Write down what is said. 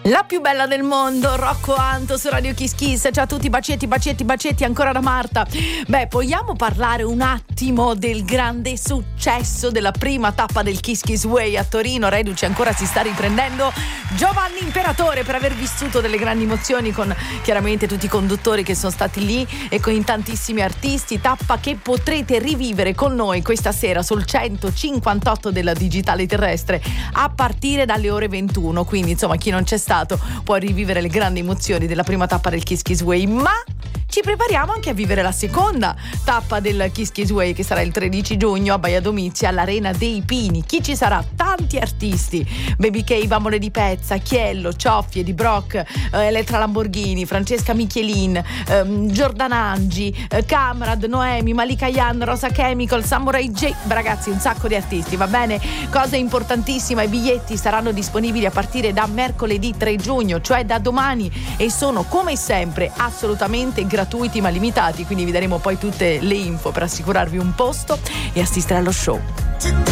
La più bella del mondo, Rocco Anto su Radio Kiss Kiss. Ciao a tutti, bacietti ancora da Marta. Vogliamo parlare un attimo del grande successo della prima tappa del Kiss Kiss Way a Torino. Reduce ancora si sta riprendendo. Giovanni Imperatore, per aver vissuto delle grandi emozioni con chiaramente tutti i conduttori che sono stati lì e con tantissimi artisti. Tappa che potrete rivivere con noi questa sera sul 158 della Digitale Terrestre a partire dalle ore 21. Quindi insomma, chi non c'è stato può rivivere le grandi emozioni della prima tappa del Kiss Kiss Way, ma ci prepariamo anche a vivere la seconda tappa del Kiss Kiss Way, che sarà il 13 giugno a Baia Domizia all'Arena dei Pini. Chi ci sarà? Tanti artisti: Baby K, Bambole di Pezza, Chiello, Cioffi, Eddie Brock, Elettra Lamborghini, Francesca Michelin, Giordana Angi, Camrad, Noemi, Malika Yan, Rosa Chemical, Samurai J. Ragazzi, un sacco di artisti, va bene? Cosa importantissima, i biglietti saranno disponibili a partire da mercoledì 3 giugno, cioè da domani, e sono come sempre assolutamente gratuiti ma limitati, quindi vi daremo poi tutte le info per assicurarvi un posto e assistere allo show.